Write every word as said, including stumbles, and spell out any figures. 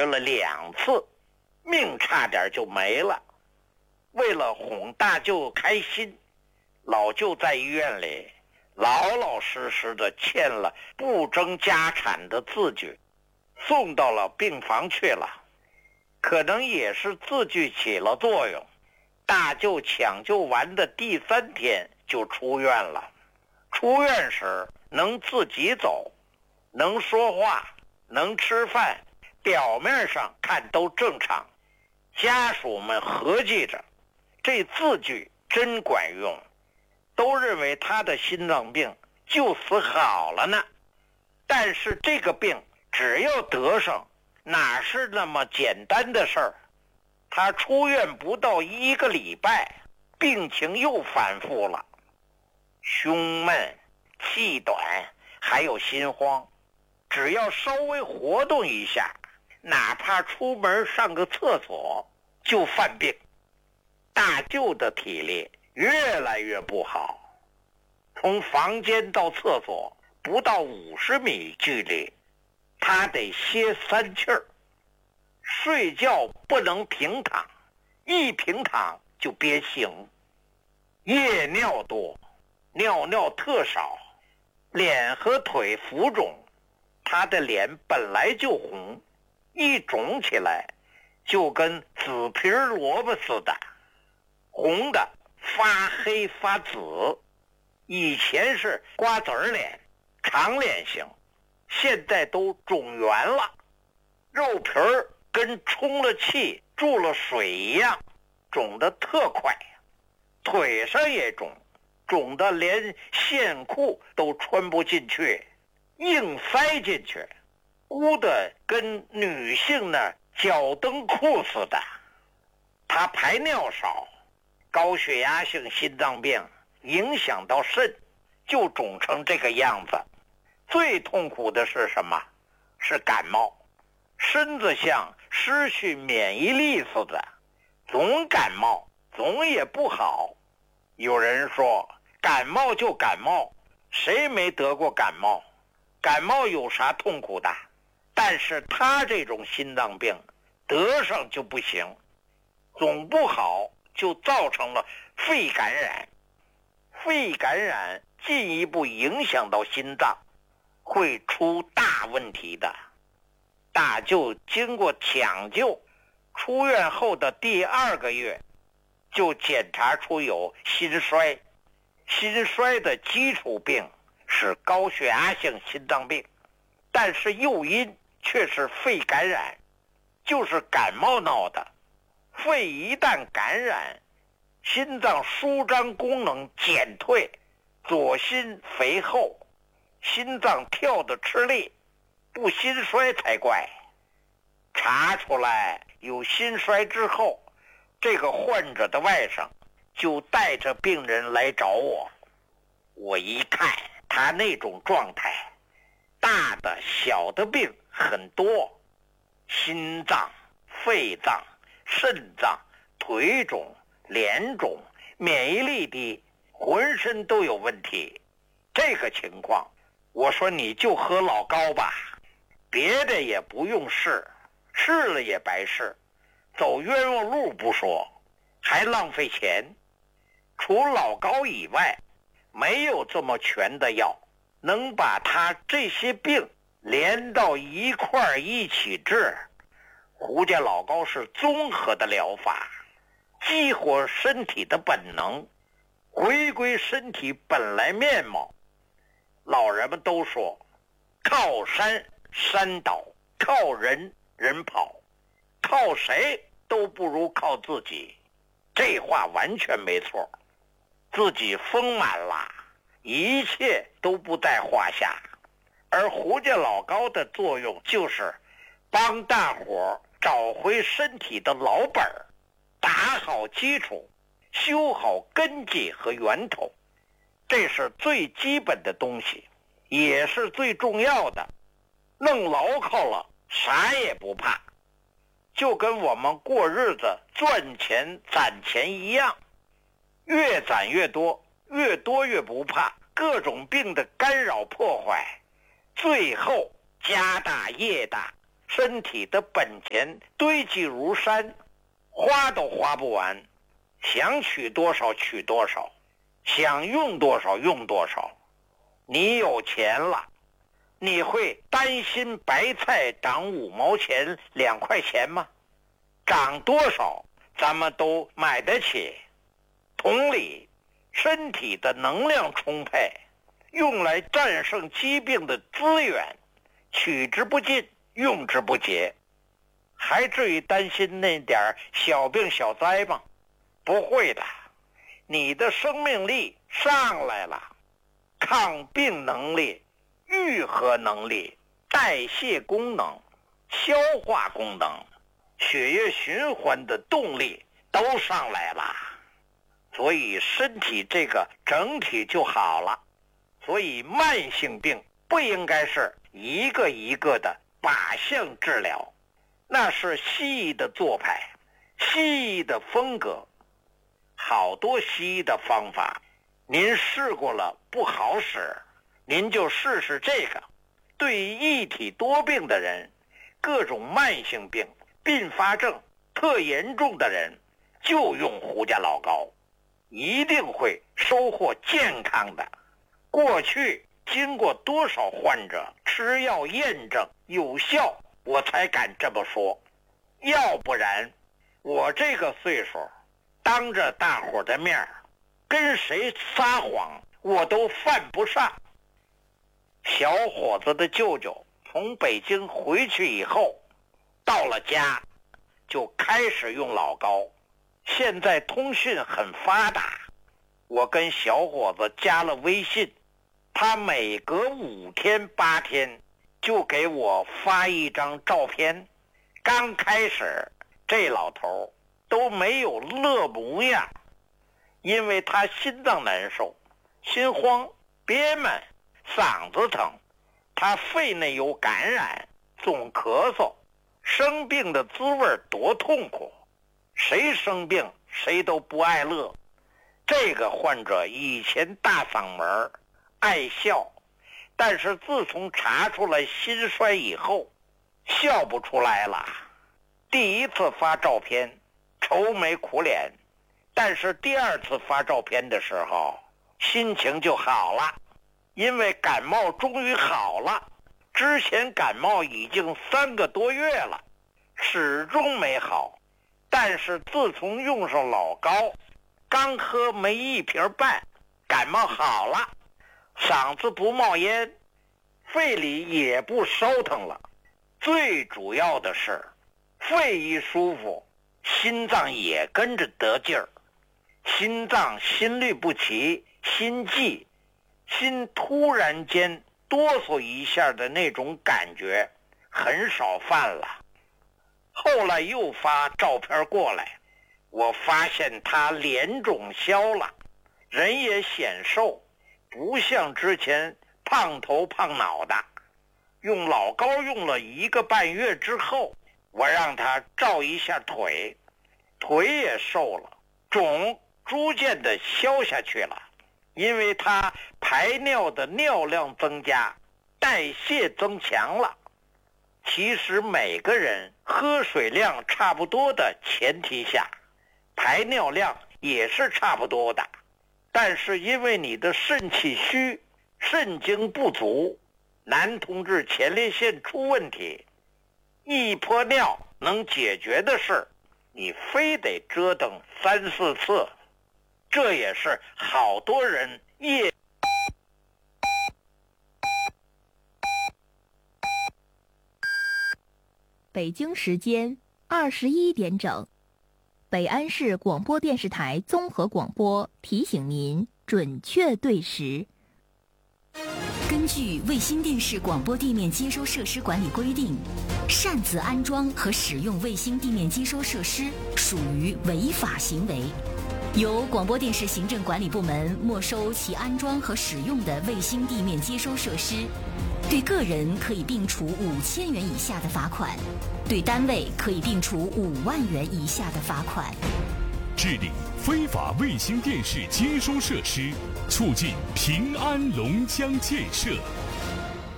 了两次，命差点就没了。为了哄大舅开心，老舅在医院里老老实实的签了不争家产的字据，送到了病房去了。可能也是字据起了作用，大舅抢救完的第三天就出院了。出院时能自己走，能说话，能吃饭，表面上看都正常。家属们合计着，这字据真管用，都认为他的心脏病就此好了呢。但是这个病只要得上，哪是那么简单的事儿？他出院不到一个礼拜，病情又反复了，胸闷、气短，还有心慌。只要稍微活动一下，哪怕出门上个厕所就犯病。大舅的体力越来越不好，从房间到厕所不到五十米距离，他得歇三气儿。睡觉不能平躺，一平躺就憋醒。夜尿多，尿尿特少，脸和腿浮肿。他的脸本来就红，一肿起来就跟紫皮萝卜似的，红的发黑发紫。以前是瓜子脸，长脸型，现在都肿圆了，肉皮儿跟充了气注了水一样，肿得特快。腿上也肿，肿得连线裤都穿不进去，硬塞进去，污得跟女性那脚蹬裤似的。他排尿少，高血压性心脏病影响到肾，就肿成这个样子。最痛苦的是什么？是感冒，身子像失去免疫力似的，总感冒，总也不好。有人说感冒就感冒，谁没得过感冒？感冒有啥痛苦的？但是他这种心脏病得上就不行，总不好，就造成了肺感染。肺感染进一步影响到心脏，会出大问题的。大舅经过抢救，出院后的第二个月就检查出有心衰。心衰的基础病是高血压性心脏病，但是诱因却是肺感染，就是感冒闹的。肺一旦感染，心脏舒张功能减退，左心肥厚，心脏跳得吃力，不心衰才怪。查出来有心衰之后，这个患者的外甥就带着病人来找我。我一看他那种状态，大的小的病很多，心脏、肺脏、肾脏、腿肿、脸肿，免疫力低，浑身都有问题。这个情况，我说你就喝老高吧，别的也不用试，试了也白试，走冤枉路不说，还浪费钱。除老高以外，没有这么全的药能把他这些病连到一块一起治。胡家老高是综合的疗法，激活身体的本能，回归身体本来面貌。老人们都说，靠山山倒，靠人人跑，靠谁都不如靠自己。这话完全没错，自己丰满了，一切都不在话下。而胡家老高的作用就是帮大伙找回身体的老本儿，打好基础，修好根基和源头。这是最基本的东西，也是最重要的。弄牢靠了，啥也不怕，就跟我们过日子赚钱攒钱一样，越攒越多，越多越不怕各种病的干扰破坏，最后家大业大， 身体的本钱堆积如山，花都花不完，想取多少取多少，想用多少用多少。你有钱了，你会担心白菜涨五毛钱两块钱吗？涨多少咱们都买得起。同理，身体的能量充沛，用来战胜疾病的资源取之不尽，用之不竭，还至于担心那点小病小灾吗？不会的，你的生命力上来了，抗病能力、愈合能力、代谢功能、消化功能、血液循环的动力都上来了，所以身体这个整体就好了。所以慢性病不应该是一个一个的靶向治疗，那是西医的做派，西医的风格。好多西医的方法您试过了不好使，您就试试这个。对于一体多病的人，各种慢性病、并发症特严重的人，就用胡家老膏，一定会收获健康的。过去经过多少患者吃药验证有效，我才敢这么说。要不然我这个岁数，当着大伙的面跟谁撒谎我都犯不上。小伙子的舅舅从北京回去以后，到了家就开始用老膏。现在通讯很发达，我跟小伙子加了微信，他每隔五天八天就给我发一张照片。刚开始这老头都没有乐模样，因为他心脏难受，心慌憋闷，嗓子疼，他肺内有感染，总咳嗽，生病的滋味多痛苦。谁生病谁都不爱乐。这个患者以前大嗓门爱笑，但是自从查出来心衰以后，笑不出来了。第一次发照片愁眉苦脸，但是第二次发照片的时候心情就好了，因为感冒终于好了。之前感冒已经三个多月了，始终没好，但是自从用上老膏，刚喝没一瓶半，感冒好了，嗓子不冒烟，肺里也不烧腾了。最主要的是肺一舒服，心脏也跟着得劲儿。心脏心律不齐、心悸、心突然间哆嗦一下的那种感觉很少犯了。后来又发照片过来，我发现他脸肿消了，人也显瘦，不像之前胖头胖脑的。用老膏用了一个半月之后，我让他照一下腿，腿也瘦了，肿逐渐的消下去了。因为他排尿的尿量增加，代谢增强了。其实每个人喝水量差不多的前提下，排尿量也是差不多的。但是因为你的肾气虚，肾精不足，男同志前列腺出问题，一泼尿能解决的事，你非得折腾三四次。这也是好多人夜北京时间二十一点整，北安市广播电视台综合广播提醒您准确对时。 根据卫星电视广播地面接收设施管理规定，擅自安装和使用卫星地面接收设施属于违法行为，由广播电视行政管理部门没收其安装和使用的卫星地面接收设施，对个人可以并处五千元以下的罚款，对单位可以并处五万元以下的罚款。 治理非法卫星电视接收设施，促进平安龙江建设。